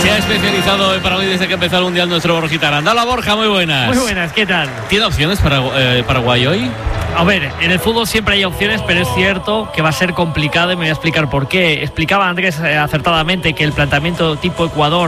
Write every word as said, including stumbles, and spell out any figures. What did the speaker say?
Se ha especializado en Paraguay desde que empezó el Mundial nuestro Borjita Aranda. Hola Borja, muy buenas. Muy buenas, ¿qué tal? ¿Tiene opciones para eh, Paraguay hoy? A ver, en el fútbol siempre hay opciones, pero es cierto que va a ser complicado y me voy a explicar por qué. Explicaba Andrés eh, acertadamente que el planteamiento tipo Ecuador